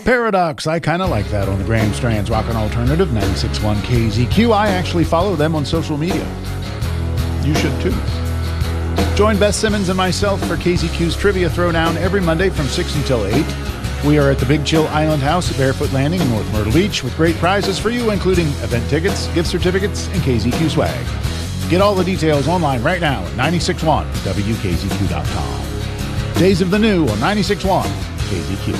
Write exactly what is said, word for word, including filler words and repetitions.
Paradox, I kind of like that on the Graham Strands Rock and Alternative ninety-six point one K Z Q. I actually follow them on social media. You should too. Join Beth Simmons and myself for K Z Q's Trivia Throwdown every Monday from six until eight. We are at the Big Chill Island House at Barefoot Landing in North Myrtle Beach with great prizes for you, including event tickets, gift certificates, and K Z Q swag. Get all the details online right now at ninety-six point one W K Z Q dot com. Days of the New on ninety-six point one K Z Q.